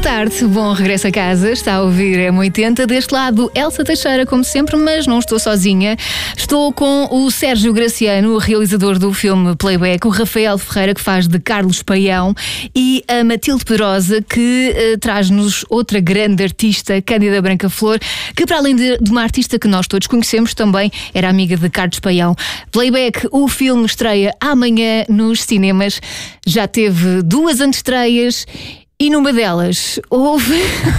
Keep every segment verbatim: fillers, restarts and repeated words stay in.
tarde, bom regresso a casa. Está a ouvir M oitenta. Deste lado, Elsa Teixeira, como sempre, mas não estou sozinha. Estou com o Sérgio Graciano, o realizador do filme Playback, o Rafael Ferreira, que faz de Carlos Paião, e a Matilde Pedrosa, que uh, traz-nos outra grande artista, Cândida Branca Flor, que, para além de, de uma artista que nós todos conhecemos, também era amiga de Carlos Paião. Playback, o filme estreia amanhã nos cinemas. Já teve duas antestreias. E numa delas houve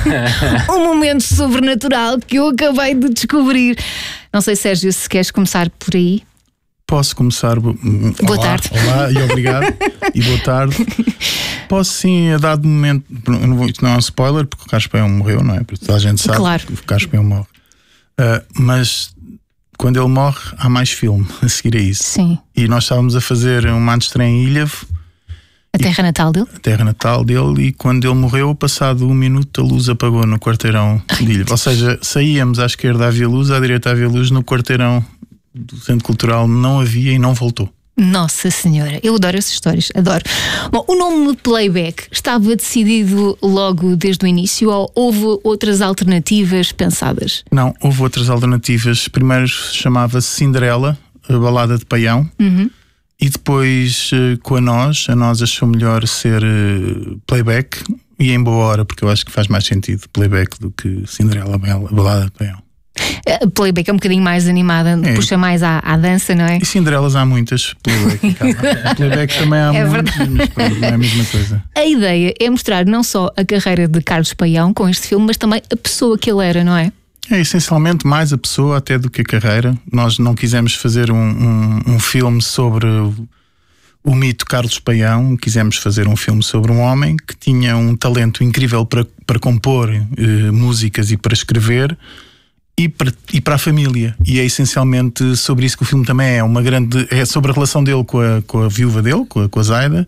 um momento sobrenatural que eu acabei de descobrir. Não sei, Sérgio, se queres começar por aí. Posso começar? Boa olá, tarde. Olá e obrigado. E boa tarde. Posso sim, a dado momento. Eu não vou, isto não é um spoiler, porque o Carlos Paião morreu, não é? Porque toda a gente sabe claro. que o Carlos Paião morre. Uh, mas quando ele morre, há mais filme a seguir a isso. Sim. E nós estávamos a fazer uma antestreia em Ilhavo. A terra natal dele? A terra natal dele, e quando ele morreu, passado um minuto, a luz apagou no quarteirão de Ilhavo. Ou seja, saíamos à esquerda, havia luz, à direita havia luz, no quarteirão do Centro Cultural não havia e não voltou. Nossa Senhora, eu adoro essas histórias, adoro. Bom, o nome Playback estava decidido logo desde o início ou houve outras alternativas pensadas? Não, houve outras alternativas. Primeiro chamava-se Cinderela, a balada de Paião. Uhum. E depois, com a nós, a nós achou melhor ser Playback, e em boa hora, porque eu acho que faz mais sentido Playback do que Cinderela, a balada de Paião. A Playback é um bocadinho mais animada, é. Puxa mais à, à dança, não é? E Cinderelas há muitas, Playback, Playback também há é muitas, mas pronto, não é a mesma coisa. A ideia é mostrar não só a carreira de Carlos Paião com este filme, mas também a pessoa que ele era, não é? É essencialmente mais a pessoa até do que a carreira. Nós não quisemos fazer um, um, um filme sobre o, o mito Carlos Paião, quisemos fazer um filme sobre um homem que tinha um talento incrível para, para compor eh, músicas e para escrever, e para, e para a família. E é essencialmente sobre isso que o filme também é. Uma grande, é sobre a relação dele com a, com a viúva dele, com a, com a Zaida,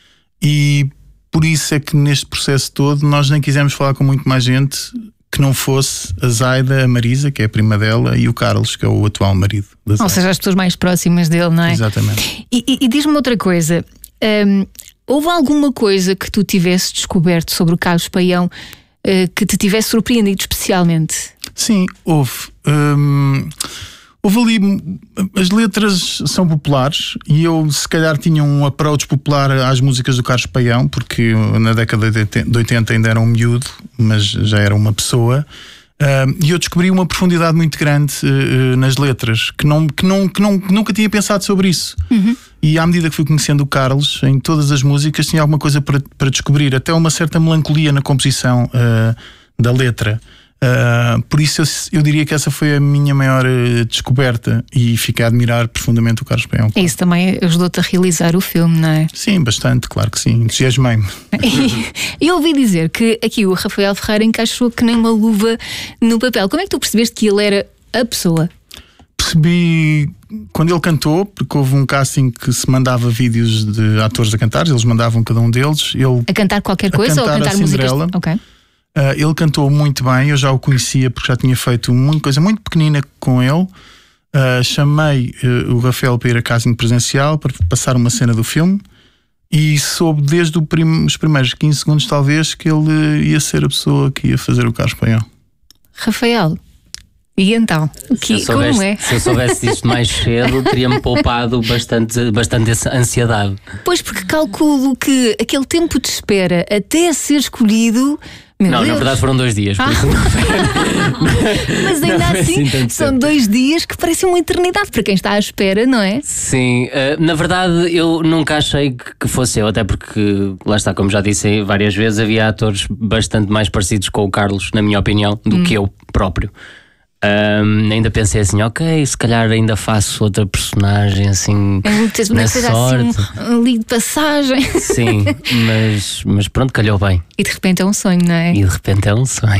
e por isso é que neste processo todo nós nem quisemos falar com muito mais gente que não fosse a Zaida, a Marisa, que é a prima dela, e o Carlos, que é o atual marido da Zaida. Ou seja, as pessoas mais próximas dele, não é? Exatamente. E, e, e diz-me outra coisa, hum, houve alguma coisa que tu tivesse descoberto sobre o Carlos Paião uh, que te tivesse surpreendido especialmente? Sim, houve. Hum, houve ali. As letras são populares e eu, se calhar, tinha um approach popular às músicas do Carlos Paião, porque na década de oitenta ainda era um miúdo, mas já era uma pessoa. Uh, e eu descobri uma profundidade muito grande uh, nas letras, que, não, que, não, que não, nunca tinha pensado sobre isso. Uhum. E à medida que fui conhecendo o Carlos, em todas as músicas tinha alguma coisa para, para descobrir, até uma certa melancolia na composição uh, da letra. Uh, por isso eu, eu diria que essa foi a minha maior uh, descoberta, e fiquei a admirar profundamente o Carlos Paião. Isso também ajudou-te a realizar o filme, não é? Sim, bastante, claro que sim, entusiasmei-me. E eu ouvi dizer que aqui o Rafael Ferreira encaixou que nem uma luva no papel. Como é que tu percebeste que ele era a pessoa? Percebi quando ele cantou, porque houve um casting que se mandava vídeos de atores a cantar, eles mandavam cada um deles. Ele, a cantar qualquer coisa a cantar ou a cantar a músicas? Ok. Uh, ele cantou muito bem, eu já o conhecia porque já tinha feito uma coisa muito pequenina com ele. Uh, chamei uh, o Rafael para ir a casting presencial para passar uma cena do filme, e soube desde prim- os primeiros quinze segundos talvez que ele uh, ia ser a pessoa que ia fazer o Carlos Paião. Rafael, e então? Que, se, eu soubesse, como é? se eu soubesse disto mais cedo, teria-me poupado bastante, bastante essa ansiedade. Pois, porque calculo que aquele tempo de espera até ser escolhido... Meu não, Deus. Na verdade foram dois dias. Ah. Por isso não... Mas ainda não assim, assim são dois dias que parecem uma eternidade para quem está à espera, não é? Sim, uh, na verdade eu nunca achei que fosse eu, até porque, lá está, como já disse várias vezes, havia atores bastante mais parecidos com o Carlos, na minha opinião, do hum. que eu próprio. Um, ainda pensei assim, ok, se calhar ainda faço outra personagem assim, é, na sorte. Assim, um, um lido de passagem. Sim, mas, mas pronto, calhou bem. E de repente é um sonho, não é? E de repente é um sonho.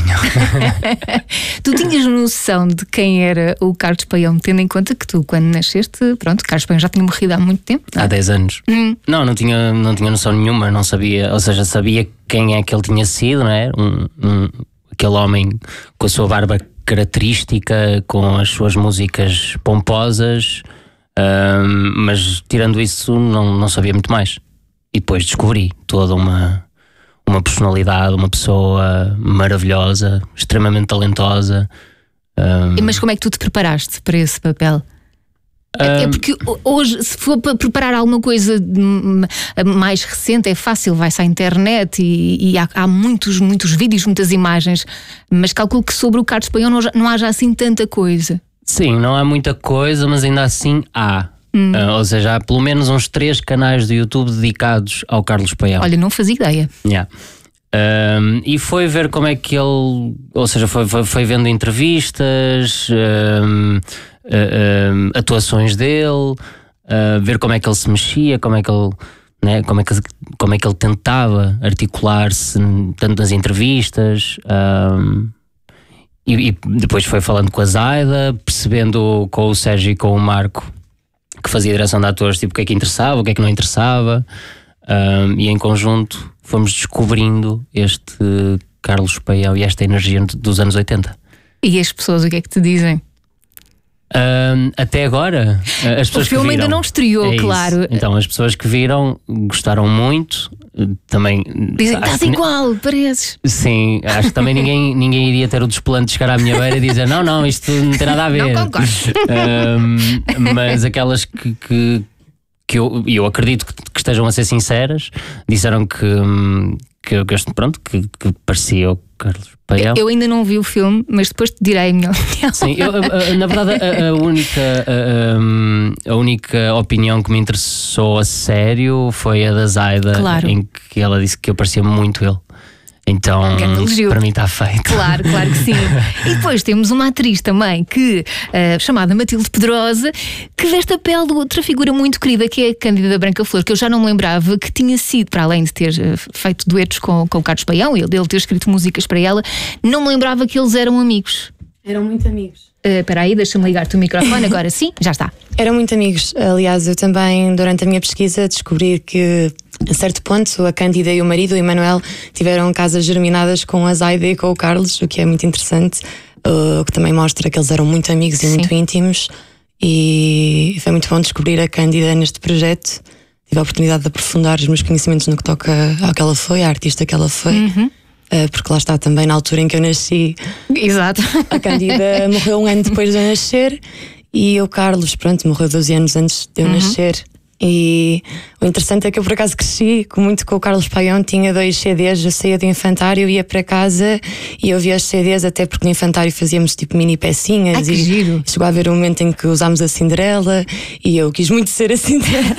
Tu tinhas noção de quem era o Carlos Paião, tendo em conta que tu, quando nasceste, pronto, o Carlos Paião já tinha morrido há muito tempo, não é? Há dez anos. Hum. Não, não tinha, não tinha noção nenhuma, não sabia, ou seja, sabia quem é que ele tinha sido, não é? Um, um, aquele homem com a sua barba característica, com as suas músicas pomposas, um, mas tirando isso não, não sabia muito mais. E depois descobri toda uma, uma personalidade, uma pessoa maravilhosa, extremamente talentosa. Um... Mas como é que tu te preparaste para esse papel? É, é porque hoje, se for para preparar alguma coisa mais recente, é fácil, vai-se à internet e, e há, há muitos, muitos vídeos, muitas imagens, mas calculo que sobre o Carlos Paião não, não haja assim tanta coisa. Sim, não há muita coisa, mas ainda assim há. Hum. Uh, ou seja, há pelo menos uns três canais do YouTube dedicados ao Carlos Paião. Olha, não fazia ideia. Yeah. Um, e foi ver como é que ele, ou seja, foi, foi, foi vendo entrevistas, um, um, atuações dele, uh, ver como é que ele se mexia, como é que ele, né, como é que, como é que ele tentava articular-se tanto nas entrevistas. Um, e, e depois foi falando com a Zaida, percebendo com o Sérgio e com o Marco, que fazia direção de atores, tipo, o que é que interessava, o que é que não interessava. Um, e em conjunto fomos descobrindo este Carlos Paião e esta energia dos anos oitenta. E as pessoas, o que é que te dizem? Um, até agora, as pessoas o filme que viram, ainda não estreou, é claro. Isso. Então, as pessoas que viram gostaram muito. Também dizem, estás igual, ne... pareces. Sim, acho que também ninguém, ninguém iria ter o desplante de chegar à minha beira e dizer não, não, isto não tem nada a ver. Não concordo. Um, mas aquelas que, que que eu, eu acredito que, que estejam a ser sinceras, disseram que, que, que, pronto, que, que parecia o Carlos Paião. Eu ainda não vi o filme, mas depois te direi a minha opinião. Sim, eu, na verdade a, a, única, a, a única opinião que me interessou a sério foi a da Zaida, claro. Em que ela disse que eu parecia muito ele. Então, para mim está feito. Claro, claro que sim. E depois temos uma atriz também que, uh, chamada Matilde Pedrosa, que veste a pele de outra figura muito querida, que é a Cândida Branca Flor, que eu já não me lembrava que tinha sido, para além de ter uh, feito duetos com, com o Carlos Paião, ele dele ter escrito músicas para ela, não me lembrava que eles eram amigos. Eram muito amigos. Espera uh, aí, deixa-me ligar-te o microfone agora. Sim, já está. Eram muito amigos. Aliás, eu também, durante a minha pesquisa, descobri que a certo ponto a Cândida e o marido, o Emanuel, tiveram casas germinadas com a Zaida e com o Carlos, o que é muito interessante, o uh, que também mostra que eles eram muito amigos e Sim. muito íntimos, e foi muito bom descobrir a Cândida neste projeto. Tive a oportunidade de aprofundar os meus conhecimentos no que toca ao que ela foi, à artista que ela foi. Uhum. Uh, porque lá está também na altura em que eu nasci. Exato. A Cândida morreu um ano depois de eu nascer e o Carlos, pronto, morreu doze anos antes de eu uhum. nascer. E o interessante é que eu por acaso cresci muito com o Carlos Paião, tinha dois C Ds, eu saía do infantário, ia para casa e eu via os C Ds, até porque no infantário fazíamos tipo mini pecinhas. Ai, que e giro. Chegou a haver um momento em que usámos a Cinderela e eu quis muito ser a Cinderela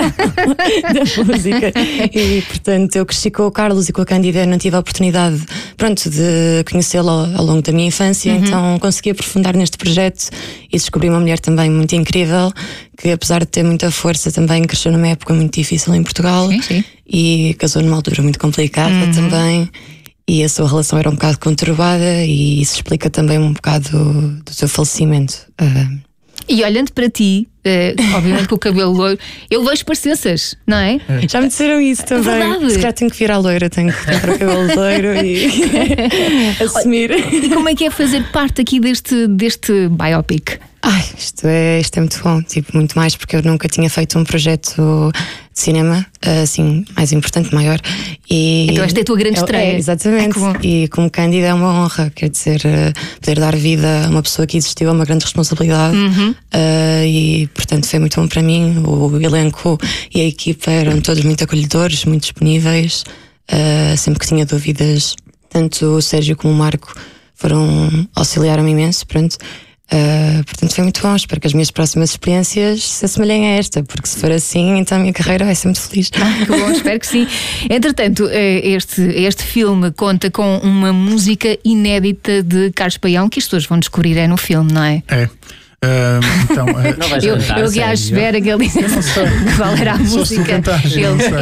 da música. E portanto eu cresci com o Carlos e com a Cândida, não tive a oportunidade, pronto, de conhecê-lo ao, ao longo da minha infância, uhum. então consegui aprofundar neste projeto e descobri uma mulher também muito incrível, que apesar de ter muita força também cresceu numa época muito difícil em Portugal. Sim, sim. E casou numa altura muito complicada uhum. também, e a sua relação era um bocado conturbada e isso explica também um bocado do, do seu falecimento. Uh... E olhando para ti, uh, obviamente com o cabelo loiro, eu vejo parecenças, não é? é? Já me disseram isso também. É verdade. Se calhar tenho que virar loira, tenho que ter o cabelo loiro e assumir. E como é que é fazer parte aqui deste, deste biopic? Ai, isto é, isto é muito bom, tipo, muito mais porque eu nunca tinha feito um projeto de cinema assim, mais importante, maior. E então esta é a tua grande estreia. É, exatamente. Ai, e como Cândida é uma honra, quer dizer, poder dar vida a uma pessoa que existiu é uma grande responsabilidade. Uhum. Uh, e portanto foi muito bom para mim. O elenco e a equipa eram todos muito acolhedores, muito disponíveis. Uh, sempre que tinha dúvidas, tanto o Sérgio como o Marco foram auxiliaram-me imenso, pronto. Uh, portanto foi muito bom, espero que as minhas próximas experiências se assemelhem a esta, porque se for assim, então a minha carreira vai ser muito feliz. Ah, que bom, espero que sim. Entretanto, este, este filme conta com uma música inédita de Carlos Paião, que as pessoas vão descobrir é no filme, não é? É. Uh, então, uh, não vais eu cantar, eu ia à espera que ele dissesse qual era a música. Cantar, ele... não sei.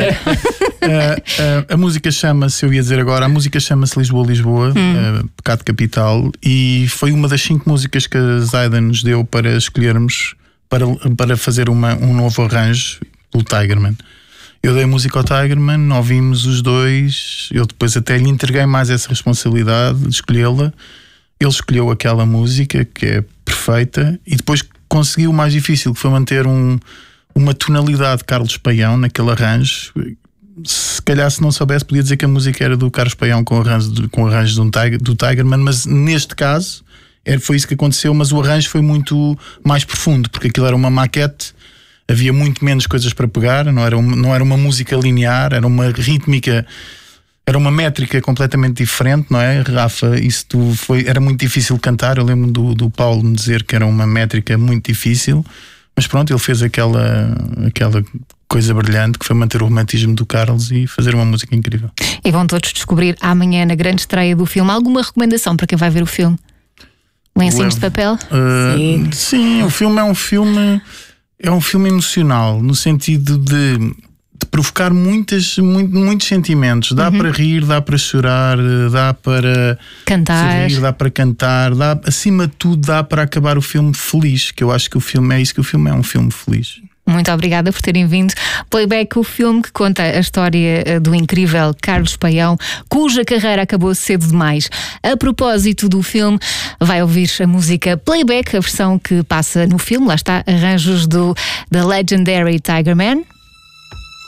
uh, uh, a música chama-se, eu ia dizer agora, a música chama-se Lisboa, Lisboa, hum. uh, Pecado Capital, e foi uma das cinco músicas que a Zaida nos deu para escolhermos para, para fazer uma, um novo arranjo do Tigerman. Eu dei música ao Tigerman, ouvimos os dois, eu depois até lhe entreguei mais essa responsabilidade de escolhê-la. Ele escolheu aquela música que é perfeita e depois conseguiu o mais difícil, que foi manter um, uma tonalidade de Carlos Paião naquele arranjo. se calhar se não soubesse podia dizer que a música era do Carlos Paião com arranjos do, com arranjos do, Tiger, do Tigerman, mas neste caso era, foi isso que aconteceu, mas o arranjo foi muito mais profundo, porque aquilo era uma maquete, havia muito menos coisas para pegar, não era, uma, não era uma música linear, era uma rítmica, era uma métrica completamente diferente, não é, Rafa? Isso tu foi, era muito difícil cantar. Eu lembro do, do Paulo me dizer que era uma métrica muito difícil, mas pronto, ele fez aquela, aquela coisa brilhante que foi manter o romantismo do Carlos e fazer uma música incrível. E vão todos descobrir amanhã na grande estreia do filme. Alguma recomendação para quem vai ver o filme? Lencinhos de papel? Uh, sim. sim, o filme é um filme é um filme emocional, no sentido de, de provocar muitas, muito, muitos sentimentos. Dá uhum. para rir, dá para chorar, dá para cantar, rir, dá para cantar, dá, acima de tudo dá para acabar o filme feliz, que eu acho que o filme é isso, que o filme é um filme feliz. Muito obrigada por terem vindo. Playback, o filme que conta a história do incrível Carlos Paião, cuja carreira acabou cedo demais. A propósito do filme, vai ouvir a música Playback, a versão que passa no filme. Lá está, arranjos do The Legendary Tigerman.